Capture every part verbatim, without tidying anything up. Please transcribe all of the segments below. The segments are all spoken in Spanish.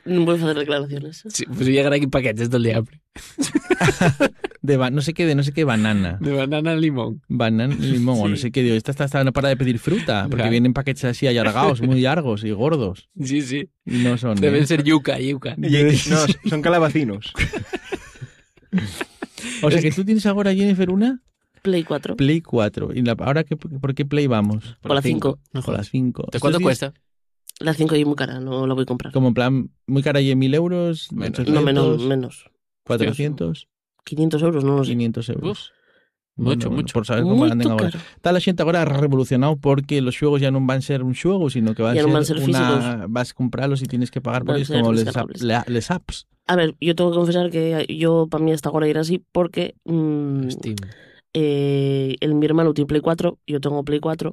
Non vou facer declaraciones. Sí, pues llegan aquí paquetes todo el día. De ba- no sé qué, de no sé qué banana. De banana al limón. Banana, limón, Sí. o no sé qué. Digo, esta está, está no para de pedir fruta, porque Claro. vienen paquetes así allargados, muy largos y gordos. Sí, sí. Y no son. Deben ¿eh? ser yuca, yuca. No, son calabacinos. O sea que tú tienes ahora, Jennifer, una Play cuatro. Play cuatro. ¿Y la, ahora qué, por qué Play vamos? Por la cinco. No Por jodas. las cinco. ¿De cuánto Estos días, cuesta? La cinco es muy cara, no la voy a comprar. Como en plan, muy cara y en mil euros, Menos. ochocientos, No, menos, menos. cuatrocientos, quinientos euros, non o sei. quinientos euros. Mucho, mucho. Por saber como Muito anden agora. caro. Está la xente agora revolucionado porque los xuegos ya non van ser un xuego, sino que van, Ya ser non van ser una... físicos. Vas a comprarlos y tienes que pagar por Van ellos ser como les, descargables. la- les apps. A ver, yo tengo que confesar que yo, para mí, hasta ahora ir así, porque mm, Steam. eh, el, mi hermano tiene Play cuatro, yo tengo Play cuatro,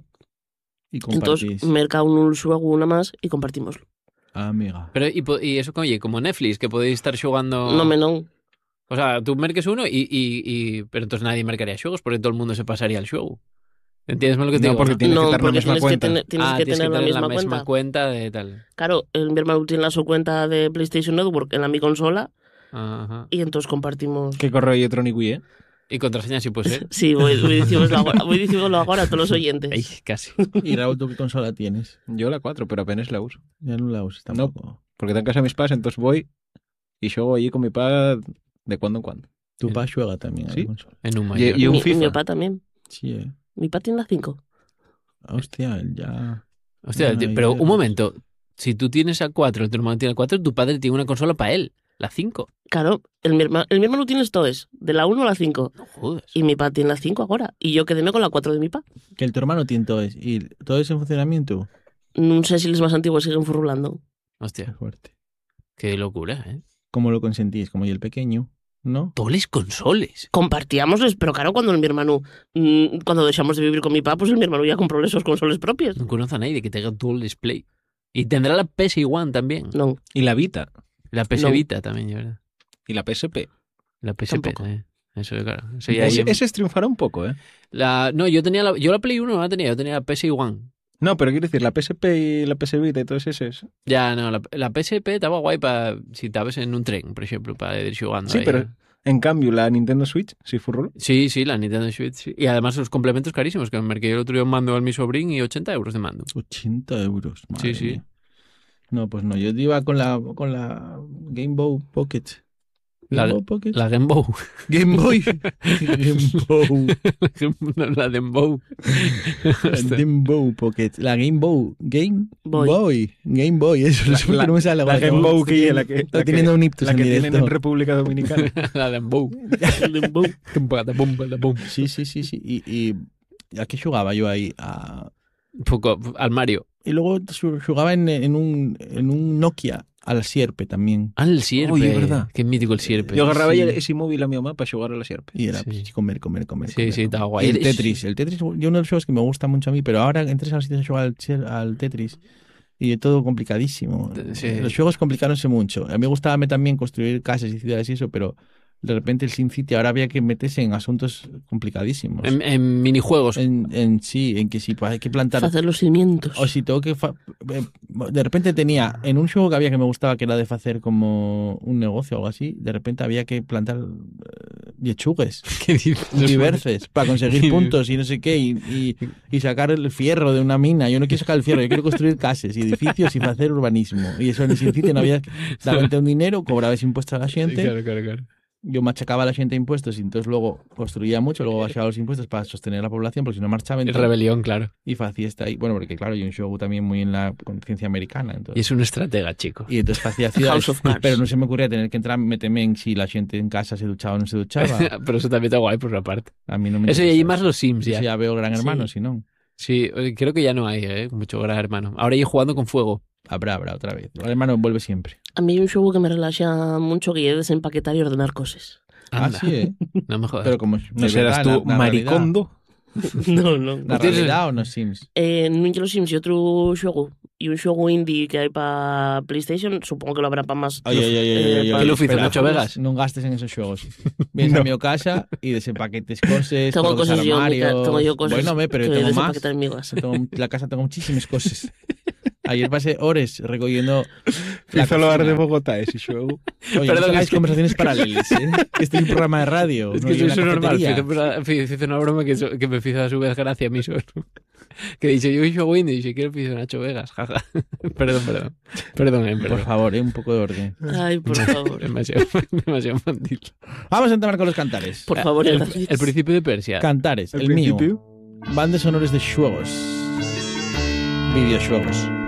Y compartís. entonces merca un juego una más y compartimoslo. Ah, amiga. Pero, y, po- y eso, oye, como Netflix, que podéis estar xogando... No me non. O sea, tú merques uno y, y, y... Pero entonces nadie marcaría xuegos porque todo el mundo se pasaría al xuego. ¿Entiendes lo que te No, digo? porque no? tienes que No, estar na porque mesma tienes que, cuenta. tener, tienes ah, que tienes tener que la tener misma la misma cuenta. cuenta de tal. Claro, el, mi hermano tiene la su cuenta de PlayStation Network en la mi consola Ajá. y entonces compartimos. Que correo electrónico é? Y contraseña sí puede ser. Sí, voy, voy dicímoslo ahora, voy dicímoslo ahora a todos los oyentes. Ay, casi. ¿Y Raúl, tú qué consola tienes? Yo la cuatro, pero apenas la uso. Ya no la usas tampoco. Porque tengo en casa mis padres, entonces voy y xogo allí con mi padre de cuando en cuando. Tu pa juega también a Sí. la consola. En un Y- mayor. y un mi, FIFA. mi papá también. Sí, eh. Mi papá tiene la cinco. Hostia, ya... Hostia, Ay, tío, pero Dios. un momento. Si tú tienes a cuatro, tu hermano tiene a cuatro, tu padre tiene una consola para él. La cinco. Claro, el mi, hermano, el mi hermano tiene esto es, de la uno a la cinco. No jodas. Y mi papá tiene la cinco ahora. Y yo quedéme con la cuatro de mi papá. Que el tu hermano tiene todo eso. ¿Y todo eso en funcionamiento? No sé si los más antiguos siguen furrulando. Qué Hostia, fuerte. qué locura, ¿eh? ¿Cómo lo consentís? Como yo el pequeño, ¿no? Toles consoles. Compartíamosles, pero claro, cuando el mi hermano, mm, cuando dejamos de vivir con mi papá, pues el mi hermano ya compró esos consoles propios. No conozco a nadie que tenga dual display. Y tendrá la P S uno también. No, Y la Vita. La P S No. Vita también, ¿verdad? Y la P S P. La P S P. Tampoco. Eh. Eso, claro. Eso ya Ese, ahí- ese es triunfar un poco, ¿eh? la, no, yo tenía la, yo la Play uno no la tenía, yo tenía la P S uno. No, pero quiero decir, la P S P y la P S Vita y todos esos. Ya, no, la, la P S P estaba guay para si estabas en un tren, por ejemplo, para ir jugando. Sí, ahí, pero ¿no? en cambio la Nintendo Switch, sí furro. Sí, sí, la Nintendo Switch. Sí. Y además los complementos carísimos, que me merqué el otro día un mando a mi sobrín y ochenta euros de mando. ochenta euros. Sí, Madre sí. mía. No, pues no. Yo iba con la, con la Game Boy Pocket. La- Game Boy Pocket. La Game Boy. Game Boy. Game Boy. No, la Game Boy. La Game Boy Pocket. La Game Boy. Game Boy. Boy. Game Boy. Eso La- es porque la- no me sale la ahora. Game Boy que es la que- Está la que- teniendo un ictus La en que tienen directo. en República Dominicana. La Game Boy. Sí, sí, sí, sí. Y, y ¿a qué jugaba yo ahí? A... Un poco al Mario. Y luego su- jugaba en, en, un, en un Nokia al Sierpe también. Al Sierpe. Oye, ¿verdad? Qué mítico el Sierpe. Yo agarraba Sí. ese móvil a mi mamá para jugar a la sierpe. Y era Sí. pues, comer, comer, comer. Sí, comer, sí, comer. estaba guay. Y el Eres- Tetris. El Tetris, yo uno de los juegos que me gusta mucho a mí, pero ahora entres a los sitios a jugar al, Cher- al Tetris y es todo complicadísimo. Sí. Los juegos complicaronse mucho. A mí me gustaba también construir casas y ciudades y eso, pero de repente el SimCity ahora había que meterse en asuntos complicadísimos. En, en minijuegos. En, en sí, en que si pues, hay que plantar... hacer los cimientos. O si tengo que... fa- eh, De repente tenía... En un juego que había que me gustaba, que era de hacer como un negocio o algo así, de repente había que plantar eh, lechugues ¿Qué dices? diversos para conseguir puntos y no sé qué, y, y, y sacar el fierro de una mina. Yo no quiero sacar el fierro, yo quiero construir casas y edificios y hacer urbanismo. Y eso en el SimCity no había... Daba un dinero, cobrabas impuestos a la gente... Claro, claro, claro. Yo machacaba a la gente impuestos y entonces luego construía mucho, luego bajaba los impuestos para sostener a la población, porque si no marchaba Es entonces, rebelión, claro. y hacía esta ahí. Bueno, porque claro, yo un juego también muy en la conciencia americana. Y Entonces, es un estratega, chico. y entonces hacía ciudades, House of Cards. pero no se me ocurría tener que entrar, meterme en si la gente en casa se duchaba o no se duchaba. Pero eso también está guay, por una parte. A mí no me Eso y interesa. hay más los Sims Eso ya. ya veo Gran Hermano, Sí. si no. Sí, eh, creo que ya no hay, ¿eh? Mucho gran hermano. Ahora hay jugando con fuego. Habrá, habrá otra vez. Gran Hermano vuelve siempre. A mí hay un juego que me relaja mucho que es desempaquetar y ordenar cosas. Anda. Ah, sí, ¿eh? No me jodas. Pero como... No de serás verdad, tú la- la maricondo. No, no. realidad- ¿La tienes- realidad o no Sims? Eh, non lle los Sims e outro xogo e un xogo indie que hai para PlayStation, supongo que lo habrá para máis. Oye, oye, oye, eh, oye, pa- ¿Qué lo hizo, espera, Nacho Vegas? No gastes en esos juegos. Vienes a mi casa y desempaquetes cosas, Tengo coloques cosas yo, armarios. tengo yo cosas Bueno, me, pero que yo tengo más. desempaquetar en mi casa. Tengo- en la casa tengo muchísimas cosas. Ayer pasé horas recogiendo la Fizo lo cocina. de Bogotá ese xogo. Oye, Perdón, no hagáis es que- conversaciones paralelas, ¿eh? Que estoy en un programa de radio. Es no que yo en eso es la normal. cafetería. Hice una broma que, so- que me hizo a su vez gracia a mí solo. Que dice, yo hice Windows y dice, quiero piso Nacho Vegas, jaja. Perdón, perdón. Perdón, eh, Por perdón. favor, ¿eh? Un poco de orden. Ay, por favor. Demasiado, demasiado infantil. Vamos a entrar con los cantares. Por favor, el, David. el principio de Persia. Cantares, el, El mío. principio. Bandes sonores de xuegos. Videoxuegos.